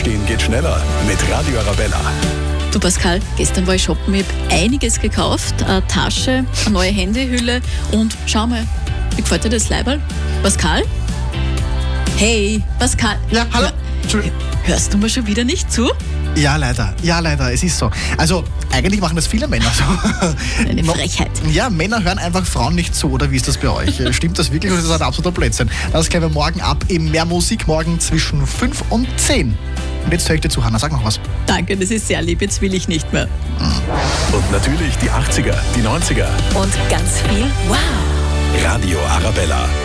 Aufstehen geht schneller mit Radio Arabella. Du Pascal, gestern war ich shoppen, ich habe einiges gekauft. Eine Tasche, eine neue Handyhülle und schau mal, wie gefällt dir das Leiberl? Pascal? Hey, Pascal. Ja, hallo. Entschuldigung. Hörst du mir schon wieder nicht zu? Ja, leider, es ist so. Also, eigentlich machen das viele Männer so. Eine Frechheit. Ja, Männer hören einfach Frauen nicht zu, oder wie ist das bei euch? Stimmt das wirklich oder ist das ein absoluter Blödsinn? Das klären wir morgen ab im Mehr Musik, morgen zwischen 5 und 10. Und jetzt höre ich dir zu, Hanna, sag noch was. Danke, das ist sehr lieb, jetzt will ich nicht mehr. Und natürlich die 80er, die 90er. Und ganz viel Wow! Radio Arabella.